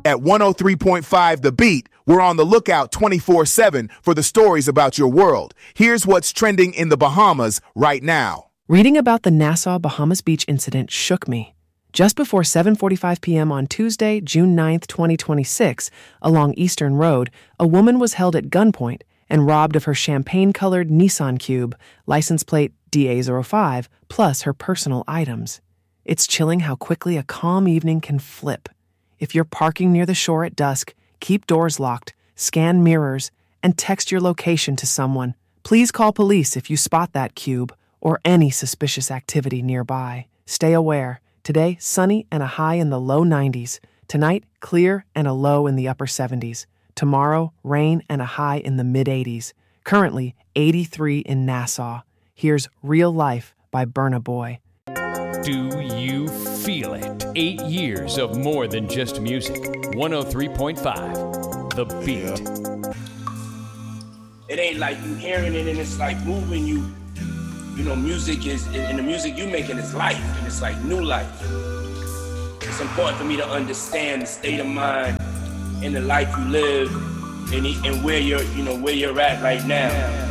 At 103.5 The Beat, we're on the lookout 24/7 for the stories about your world. Here's what's trending in the Bahamas right now. Reading about the Nassau, Bahamas Beach incident shook me. Just before 7:45 p.m. on Tuesday, June 9, 2026, along Eastern Road, a woman was held at gunpoint and robbed of her champagne-colored Nissan Cube, license plate DA05, plus her personal items. It's chilling how quickly a calm evening can flip. If you're parking near the shore at dusk, keep doors locked, scan mirrors, and text your location to someone. Please call police if you spot that cube or any suspicious activity nearby. Stay aware. Today, sunny and a high in the low 90s. Tonight, clear and a low in the upper 70s. Tomorrow, rain and a high in the mid-80s. Currently, 83 in Nassau. Here's Real Life by Burna Boy. Do you feel it? 8 years of more than just music. 103.5, The Beat. It ain't like you hearing it and it's like moving you. You know, music is, and the music you making is life, and it's like new life. It's important for me to understand the state of mind and the life you live and where you're at right now.